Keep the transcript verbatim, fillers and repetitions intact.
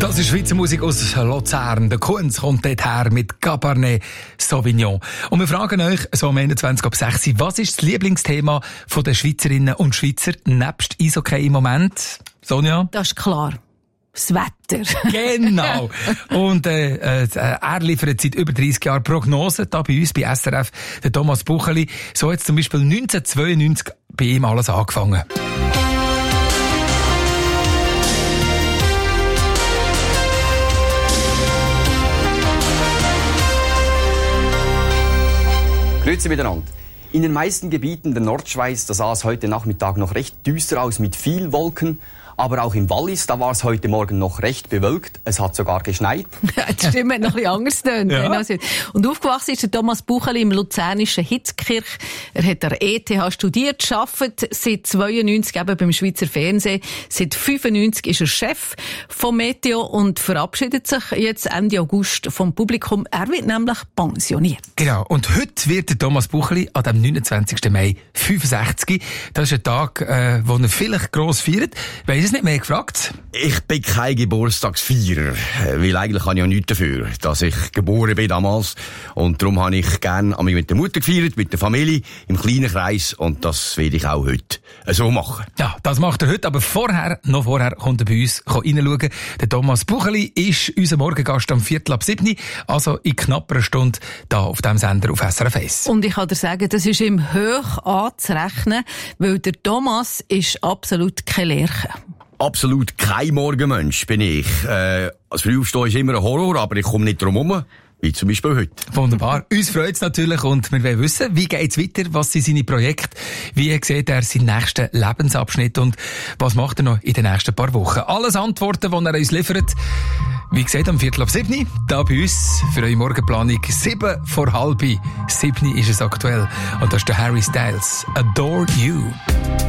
Das ist Schweizer Musik aus Luzern. Der Kunz kommt dort her mit Cabernet Sauvignon. Und wir fragen euch so am einundzwanzig ab sechs, was ist das Lieblingsthema der Schweizerinnen und Schweizer nebst Eishockey im Moment? Sonja? Das ist klar. Das Wetter. Genau. Und äh, äh, er liefert seit über dreissig Jahren Prognosen, da bei uns, bei S R F, der Thomas Bucheli. So hat zum Beispiel neunzehnhundertzweiundneunzig bei ihm alles angefangen. Grüezi miteinander. In den meisten Gebieten der Nordschweiz, da sah es heute Nachmittag noch recht düster aus mit viel Wolken. Aber auch im Wallis, da war es heute Morgen noch recht bewölkt. Es hat sogar geschneit. Die Stimme hat noch ein bisschen anders tönt. Ja. Und aufgewachsen ist der Thomas Bucheli im luzernischen Hitzkirch. Er hat an der E T H studiert, arbeitet seit zweiundneunzig eben beim Schweizer Fernsehen. Seit fünfundneunzig ist er Chef vom Meteo und verabschiedet sich jetzt Ende August vom Publikum. Er wird nämlich pensioniert. Genau. Und heute wird der Thomas Bucheli an dem neunundzwanzigsten Mai fünfundsechzig. Das ist ein Tag, äh, wo er vielleicht gross feiert. Weiss es nicht mehr gefragt? Ich bin kein Geburtstagsfeierer, weil eigentlich habe ich ja nichts dafür, dass ich geboren bin damals. Und darum habe ich gerne mit der Mutter gefeiert, mit der Familie, im kleinen Kreis. Und das werde ich auch heute so machen. Ja, das macht er heute. Aber vorher, noch vorher, kommt er bei uns reinschauen. Der Thomas Bucheli ist unser Morgengast am Viertel ab sieben. Also in knapp einer Stunde da auf dem Sender auf S R F eins. Und ich kann dir sagen, das ist ihm hoch anzurechnen, weil der Thomas ist absolut kein Lerche. Absolut kein Morgenmensch bin ich. Äh, das Frühaufstehen ist immer ein Horror, aber ich komme nicht drum herum. Wie zum Beispiel heute. Wunderbar. Uns freut es natürlich und wir wollen wissen, wie geht's weiter, was sind seine Projekte, wie sieht er seinen nächsten Lebensabschnitt und was macht er noch in den nächsten paar Wochen. Alles Antworten, die er uns liefert. Wie gesagt, am Viertel ab sieben, da bei uns für eure Morgenplanung. Sieben vor halb sieben ist es aktuell. Und das ist der Harry Styles. Adore You.